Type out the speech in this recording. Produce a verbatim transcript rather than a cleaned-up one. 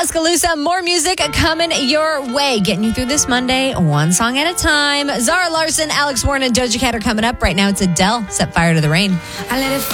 Tuscaloosa, more music coming your way. Getting you through this Monday, one song at a time. Zara Larson, Alex Warren, and Doja Cat are coming up. Right now, it's Adele, Set Fire to the Rain. I let it